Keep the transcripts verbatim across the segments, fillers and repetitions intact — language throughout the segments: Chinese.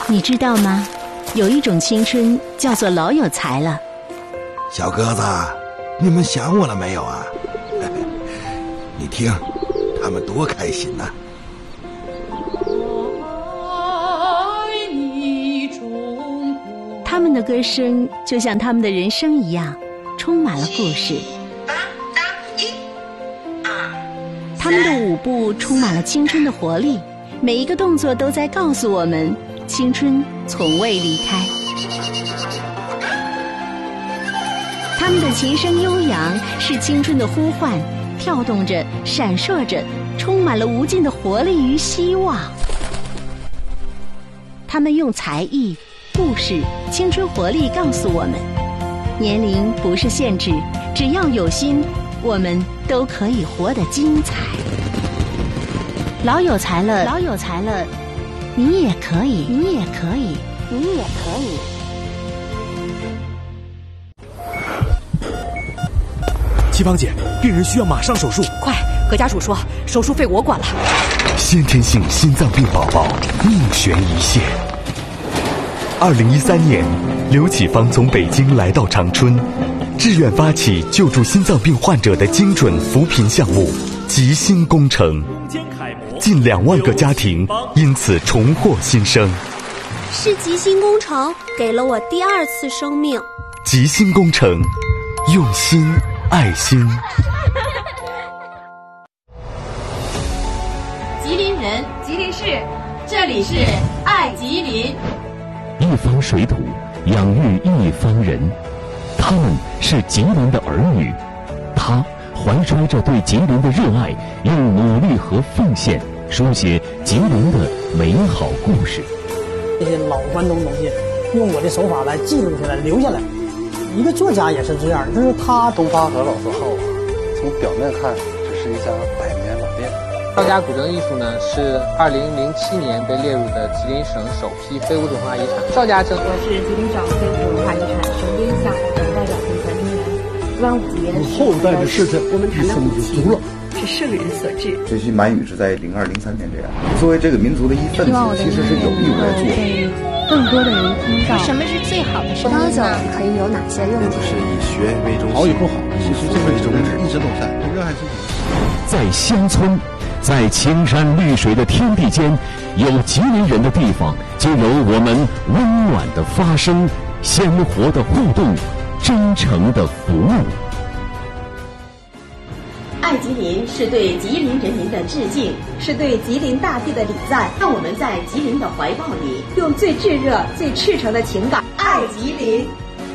你知道吗？有一种青春叫做老有才了。 小鸽子，你们想我了没有啊？你听，他们多开心呐、啊！ 他们的歌声就像他们的人生一样，充满了故事。他们的舞步充满了青春的活力，每一个动作都在告诉我们，青春从未离开。他们的琴声悠扬，是青春的呼唤，跳动着，闪烁着，充满了无尽的活力与希望。他们用才艺、故事、青春活力告诉我们，年龄不是限制，只要有心，我们都可以活得精彩。老有才了，老有才了，你也可以，你也可以，你也可以。 七芳姐，病人需要马上手术， 快和家属说，手术费我管了。 先天性心脏病宝宝命悬一线。二零一三年，刘启芳从北京来到长春，志愿发起救助心脏病患者的精准扶贫项目“吉心工程”，近两万个家庭因此重获新生。 是吉心工程给了我第二次生命。 吉心工程，用心爱心。 吉林人，吉林市，这里是爱吉林。 一方水土养育一方人，他们是吉林的儿女，他怀揣着对吉林的热爱，用努力和奉献书写吉林的美好故事。 这些老关东东西，用我的手法来记录下来，留下来。一个作家也是这样，就是他东发和老字号啊，从表面看这是一家百年老店。 赵家古镇艺术呢，是二零零七年被列入的吉林省首批非物质文化遗产。赵家镇， 我是吉林省非物质文化遗产省编项目代表评传人员。端午节后代的事情， 我们谈的母亲是圣人所致。 学习满语是在零二零三年这样。作为这个民族的一份子，其实是有义务来做。 更多的人听到什么是最好的生命呢？可以有哪些用途？ 就是以学为中心， 好与不好，其实这个宗旨一直都在，热爱生活。 在乡村，在青山绿水的天地间，有吉林人的地方，就有我们温暖的发声、鲜活的互动、真诚的服务。 爱吉林是对吉林人民的致敬，是对吉林大地的礼赞。让我们在吉林的怀抱里，用最炙热、最赤诚的情感爱吉林。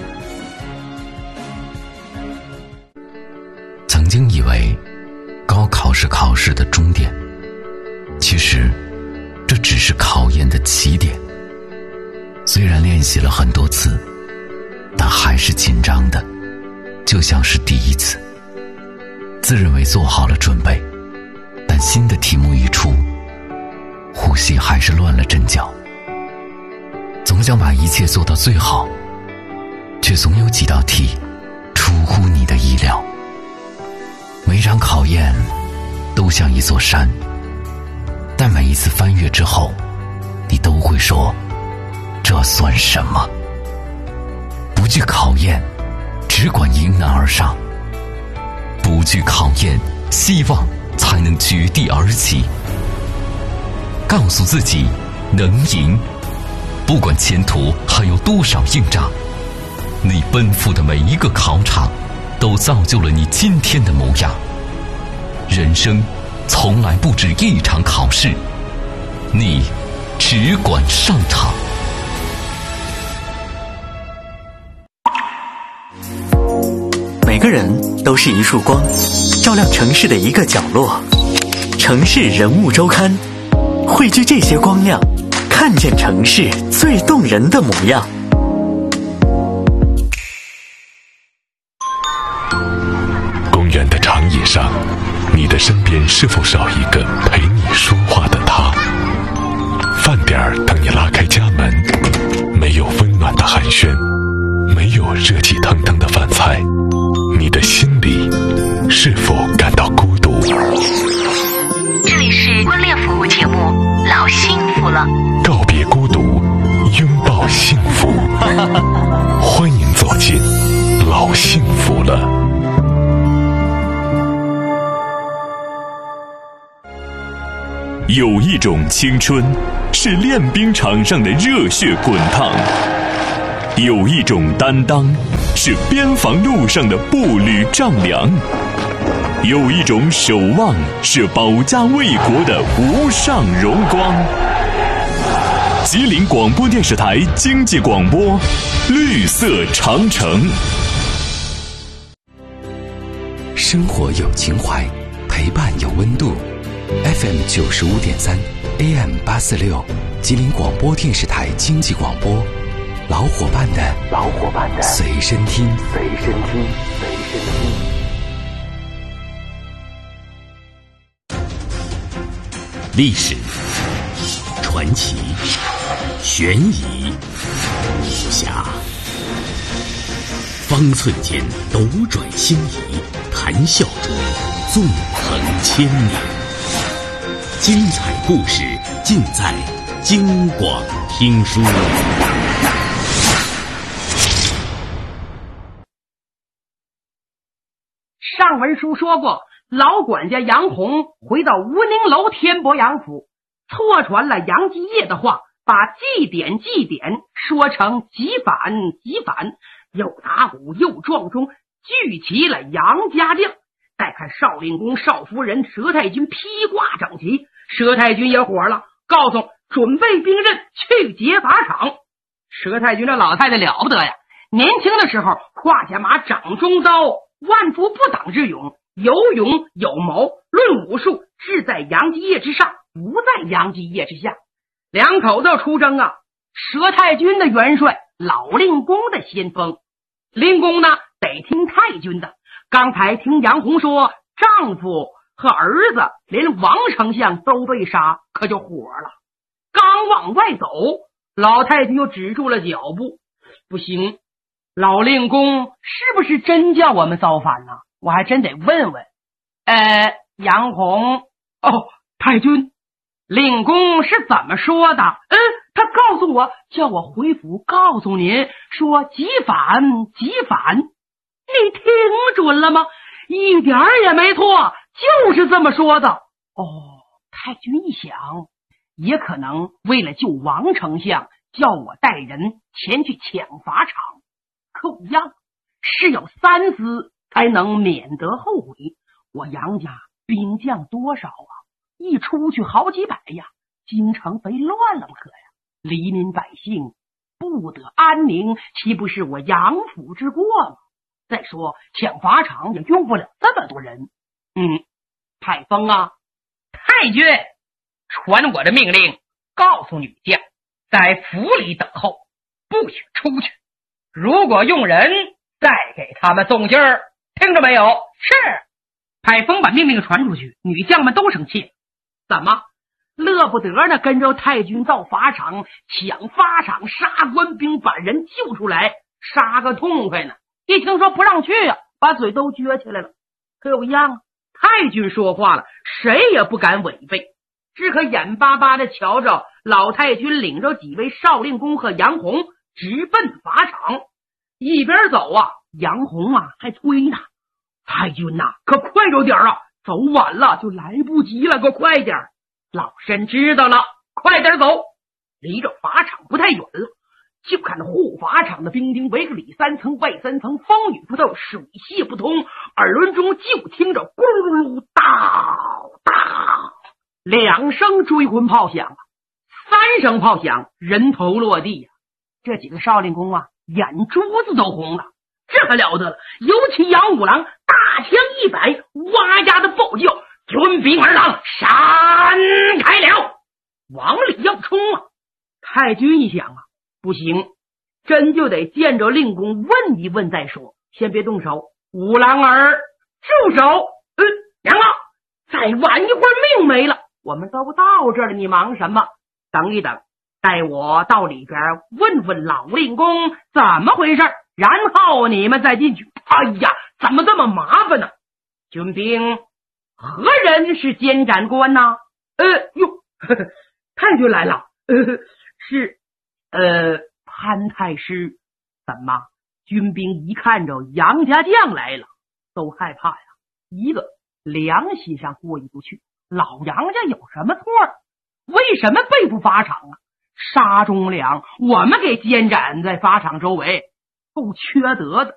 曾经以为高考是考试的终点，其实这只是考验的起点。虽然练习了很多次，但还是紧张的，就像是第一次。自认为做好了准备，但新的题目一出，呼吸还是乱了阵脚。总想把一切做到最好，却总有几道题出乎你的意料。每场考验都像一座山，但每一次翻越之后，你都会说，这算什么？不惧考验，只管迎难而上。不惧考验，希望才能绝地而起。告诉自己能赢，不管前途还有多少硬仗，你奔赴的每一个考场都造就了你今天的模样。人生从来不止一场考试，你只管上场。 每个人都是一束光，照亮城市的一个角落。城市人物周刊，汇聚这些光亮，看见城市最动人的模样。 公园的长椅上，你的身边是否少一个陪你说话的他？饭点儿等你拉开家门，没有温暖的寒暄，没有热气腾腾的饭菜，你的心里是否感到孤独？ 这里是婚恋服务节目《老幸福了》， 告别孤独， 拥抱幸福。欢迎走进老幸福了。有一种青春是练兵场上的热血滚烫，有一种担当是边防路上的步履丈量，有一种守望是保家卫国的无上荣光。吉林广播电视台经济广播，绿色长城。 生活有情怀，陪伴有温度。F M 九十五点三 A M 八四六，吉林广播电视台经济广播，老伙伴的老伙伴的随身听，随身听，随身听。 历史、传奇、悬疑、武侠，方寸间斗转星移，谈笑中纵横千年。精彩故事尽在京广听书。 上文书说过，老管家杨洪回到吴宁楼天伯杨府，错传了杨继业的话，把祭典祭典说成急反急反，又打鼓又撞钟，聚齐了杨家将。再看少令公少夫人佘太君披挂整齐，佘太君也火了，告诉准备兵刃去劫法场。佘太君这老太太了不得呀，年轻的时候胯下马掌中刀，万夫不挡之勇，有勇有谋，论武术志在杨继业之上，不在杨继业之下。两口子出征啊，佘太君的元帅，老令公的先锋。令公呢得听太君的，刚才听杨洪说丈夫和儿子连王丞相都被杀，可就火了。刚往外走，老太君又止住了脚步。不行，老令公是不是真叫我们造反呢？我还真得问问。呃，杨洪，哦，太君，令公是怎么说的？嗯，他告诉我，叫我回府告诉您，说急反急反。你听准了吗？一点儿也没错，就是这么说的。哦，太君一想，也可能为了救王丞相，叫我带人前去抢法场。可不一样，是有三思才能免得后悔。我杨家兵将多少啊？一出去好几百呀，京城非乱了不可呀！黎民百姓不得安宁，岂不是我杨府之过吗？再说抢法场也用不了这么多人。嗯，太峰啊，太君，传我的命令，告诉女将，在府里等候，不许出去。如果用人，再给他们送信儿，听着没有？是。太峰把命令传出去，女将们都生气。怎么乐不得呢？跟着太君到法场抢法场，杀官兵，把人救出来，杀个痛快呢。一听说不让去啊，把嘴都撅起来了。可有一样啊，太君说话了，谁也不敢违背，只可眼巴巴的瞧着老太君领着几位少令公和杨洪直奔法场。一边走啊，杨洪啊还催呢，太君呐、啊，可快着点啊，走晚了就来不及了，可快点。老身知道了，快点走。离着法场不太远了，就看护法场的兵丁围个里三层外三层，风雨不透，水泄不通，耳轮中就听着咕噜哒哒两声追魂炮响，三声炮响，人头落地呀、啊！这几个少令公啊，眼珠子都红了，这可了得了！尤其杨五郎大枪一摆，哇呀的暴叫，军兵二郎闪开了，往里要冲啊！太君一想啊，不行，真就得见着令公问一问再说，先别动手。五郎儿，住手！嗯，娘啊，再晚一会儿命没了。我们都到这儿了，你忙什么？等一等，带我到里边问问老令公怎么回事，然后你们再进去。哎呀，怎么这么麻烦呢？军兵，何人是监斩官呢？呃，哟，呵呵，太君来了。呃，是呃，潘太师，怎么？军兵一看着杨家将来了，都害怕呀。一个良心上过意不去，老杨家有什么错？为什么背不法场啊？沙中梁我们给监斩在法场周围，够缺德的。